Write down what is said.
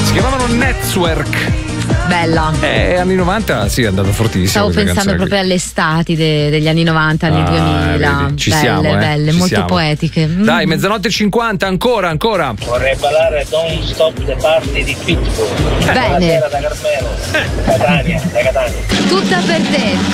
Si chiamavano Network. Bella. Anni 90 sì, è andato fortissimo. Stavo pensando proprio alle estati degli anni 90, anni 2000. Vedi, ci belle, siamo, belle, ci molto siamo. poetiche. Dai, mezzanotte e 50, ancora. Vorrei ballare Don't Stop the Party di Pitbull. Bene. Buonasera da Carmelo. Da Catania. Tutta per te.